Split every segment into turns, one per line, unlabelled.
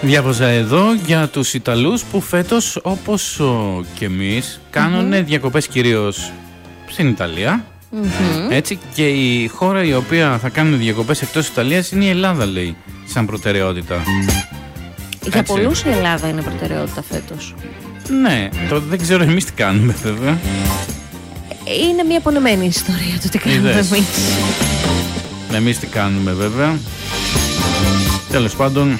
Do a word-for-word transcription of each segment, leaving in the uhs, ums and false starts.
Διάβαζα εδώ για τους Ιταλούς που φέτος, όπως και εμείς, κάνουν mm-hmm. διακοπές κυρίως στην Ιταλία. Mm-hmm. Έτσι, και η χώρα η οποία θα κάνουν διακοπές εκτός Ιταλίας είναι η Ελλάδα, λέει, σαν προτεραιότητα.
Για έτσι. Πολλούς η Ελλάδα είναι προτεραιότητα φέτος.
Ναι, το δεν ξέρω εμείς τι κάνουμε βέβαια.
Είναι μια πονεμένη ιστορία το τι κάνουμε εμείς.
Εμείς τι κάνουμε βέβαια. Τέλος πάντων,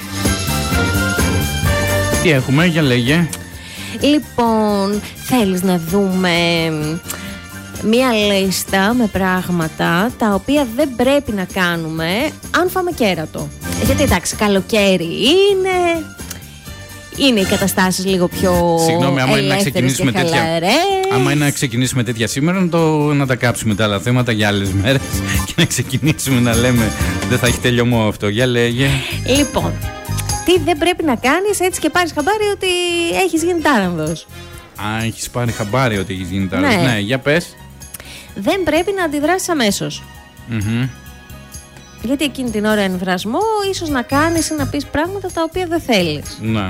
τι έχουμε, για λέγε.
Λοιπόν, θέλεις να δούμε μία λίστα με πράγματα τα οποία δεν πρέπει να κάνουμε αν φάμε κέρατο. Γιατί εντάξει, καλοκαίρι είναι, είναι οι καταστάσεις λίγο πιο
Συγγνώμη, άμα είναι να ξεκινήσουμε
και
τέτοια, άμα είναι να ξεκινήσουμε τέτοια σήμερα, να, το, να τα κάψουμε τα άλλα θέματα για άλλες μέρες και να ξεκινήσουμε να λέμε δεν θα έχει τελειωμό αυτό. Για λέγε.
Λοιπόν, τι δεν πρέπει να κάνεις έτσι και πάρεις χαμπάρι ότι έχεις γίνει τάρανδος.
Α, έχεις πάρει χαμπάρι ότι έχεις γίνει τάρανδος. Ναι. ναι, για πες.
Δεν πρέπει να αντιδράσεις αμέσως.
Mm-hmm.
Γιατί εκείνη την ώρα εμβρασμό ίσως να κάνεις ή να πεις πράγματα τα οποία δεν θέλεις.
Ναι.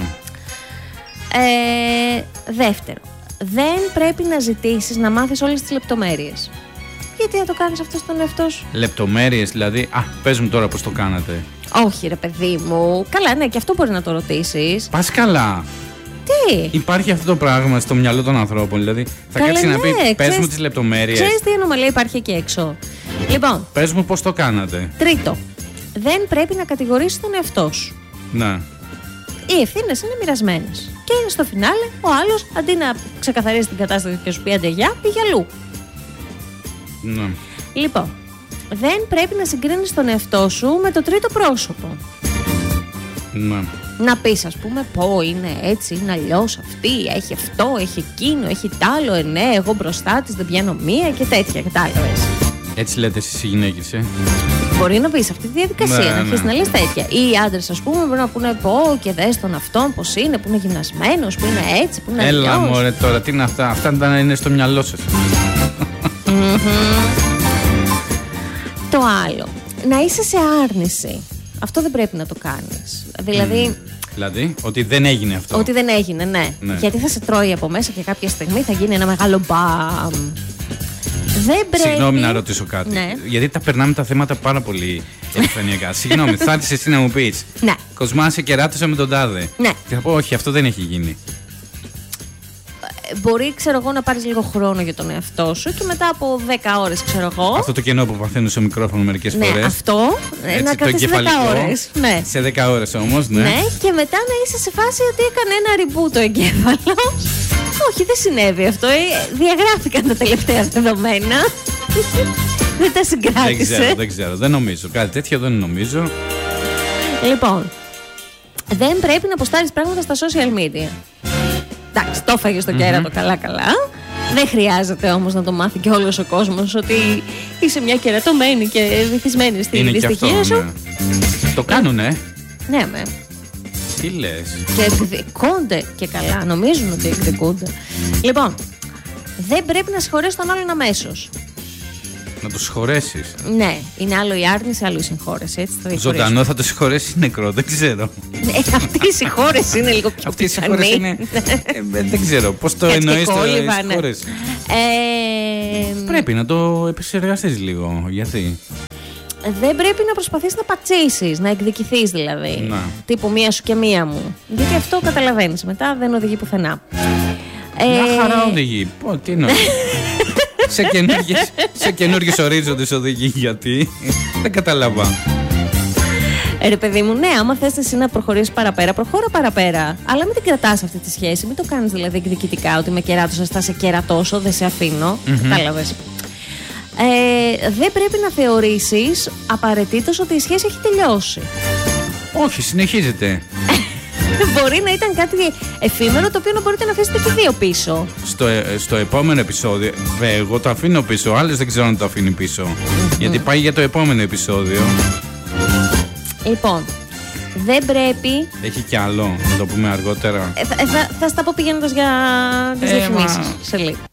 Ε, δεύτερο, δεν πρέπει να ζητήσεις να μάθεις όλες τις λεπτομέρειες. Γιατί να το κάνεις αυτό στον εαυτό σου.
Λεπτομέρειες δηλαδή. Α, πες μου τώρα πώς το κάνατε.
Όχι ρε παιδί μου. Καλά, ναι, και αυτό μπορεί να το ρωτήσεις.
Πας καλά.
Τι?
Υπάρχει αυτό το πράγμα στο μυαλό των ανθρώπων. Δηλαδή θα
Καλά,
κάτσει
ναι,
να πει πες
ξέρεις,
μου τις λεπτομέρειες.
Ξέρεις τι ανομαλία υπάρχει εκεί έξω. Λοιπόν,
πες μου πώς το κάνατε.
Τρίτο, δεν πρέπει να κατηγορήσεις τον εαυτό σου.
Ναι.
Οι ευθύνες είναι μοιρασμένες. Και στο φινάλε ο άλλος αντί να ξεκαθαρίσει την κατάσταση και σου πει άντε γεια, πήγε αλλού.
Ναι.
Λοιπόν, δεν πρέπει να συγκρίνεις τον εαυτό σου με το τρίτο πρόσωπο.
Ναι.
Να πεις ας πούμε πω είναι έτσι, είναι αλλιώς αυτή, έχει αυτό, έχει εκείνο, έχει τ' άλλο, ε, ναι, εγώ μπροστά της δεν πιάνω μία και τέτοια και τ' άλλο έτσι.
Έτσι λέτε εσείς οι γυναίκες, ε.
Μπορεί να πεις αυτή τη διαδικασία,
ναι,
να αρχίσεις
ναι.
να λες τέτοια. Ή οι άντρες ας πούμε μπορεί να πούνε πω και δες τον αυτόν πως είναι, που είναι γυμνασμένος, που είναι έτσι, που είναι αλλιώς.
Έλα μωρέ τώρα, τι είναι αυτά, αυτά να είναι στο μυαλό σας.
Mm-hmm. Το άλλο, να είσαι σε άρνηση. Αυτό δεν πρέπει να το κάνεις. Δηλαδή,
mm. δηλαδή, ότι δεν έγινε αυτό.
Ότι δεν έγινε, ναι. ναι. Γιατί θα σε τρώει από μέσα και κάποια στιγμή θα γίνει ένα μεγάλο μπαμ. Δεν πρέπει...
Συγγνώμη να ρωτήσω κάτι.
Ναι.
Γιατί τα περνάμε τα θέματα πάρα πολύ επιφανειακά. Συγγνώμη, θα έρθεις εσύ να μου πεις.
Ναι.
Κοσμά σε κεράτωσα με τον τάδε.
Ναι.
Και θα πω, όχι, αυτό δεν έχει γίνει.
Μπορεί, ξέρω εγώ, να πάρεις λίγο χρόνο για τον εαυτό σου και μετά από δέκα ώρες, ξέρω εγώ.
Αυτό το κενό που παθαίνω στο μικρόφωνο μερικές
ναι,
φορές.
Αυτό.
Έτσι,
να καθίσεις δέκα ώρες. Ναι.
Σε δέκα ώρες όμως, ναι.
Ναι, και μετά να είσαι σε φάση ότι έκανε ένα reboot το εγκέφαλο. Όχι, δεν συνέβη αυτό. Διαγράφηκαν τα τελευταία δεδομένα. Δεν τα συγκράτησε.
Δεν ξέρω, δεν ξέρω. Δεν νομίζω. Κάτι τέτοιο δεν νομίζω.
Λοιπόν, δεν πρέπει να αποστάρεις πράγματα στα social media. Εντάξει, το έφαγε στο mm-hmm. κέρατο καλά-καλά. Δεν χρειάζεται όμως να το μάθει και όλος ο κόσμος ότι είσαι μια κερατωμένη και βυθισμένη στη δυστυχία σου.
Ναι. Το κάνουνε.
Ναι, με.
Τι λες?
Και εκδικούνται και καλά. Νομίζουν ότι εκδικούνται. Λοιπόν, δεν πρέπει να συγχωρέσεις τον άλλον αμέσως.
Να το συγχωρέσεις.
Ναι, είναι άλλο η άρνηση, άλλο η συγχώρεση. Έτσι θα
ζωντανό θα το συγχωρέσει νεκρό, δεν ξέρω.
Ε, αυτή η συγχώρεση είναι λίγο πιο
αυτή η συγχώρεση είναι. ε, δεν ξέρω πώς το εννοείς το συγχώρεση. Ε, πρέπει να το επεξεργαστείς λίγο. Γιατί?
Δεν πρέπει να προσπαθείς να πατσίσεις, να εκδικηθείς δηλαδή. Να. Τύπου μία σου και μία μου. Γιατί αυτό καταλαβαίνεις μετά, δεν οδηγεί πουθενά.
Μια ε... χαρά οδηγεί. Πω, τι εννοείς? σε, καινούργιες, σε καινούργιες ορίζοντες οδηγεί, γιατί δεν καταλαβα.
Ε, ρε παιδί μου, ναι, άμα θες εσύ να προχωρήσεις παραπέρα, προχώρα παραπέρα. Αλλά μην την κρατάς αυτή τη σχέση, μην το κάνεις δηλαδή εκδικητικά, ότι με κεράτωσες, θα σε κερατώσω, δεν σε αφήνω. Mm-hmm. Κατάλαβες. Ε, δεν πρέπει να θεωρήσεις απαραίτητος ότι η σχέση έχει τελειώσει.
Όχι, συνεχίζεται.
Μπορεί να ήταν κάτι εφήμερο το οποίο να μπορείτε να αφήσετε και δύο πίσω.
Στο, στο επόμενο επεισόδιο. Βε, εγώ το αφήνω πίσω. Άλλος δεν ξέρω αν το αφήνει πίσω. Mm-hmm. Γιατί πάει για το επόμενο επεισόδιο.
Λοιπόν, δεν πρέπει.
Έχει κι άλλο, να το πούμε αργότερα.
Ε, θα, θα, θα στα πω πηγαίνοντας για τις ε, διαφημίσεις μα... σε λίγο.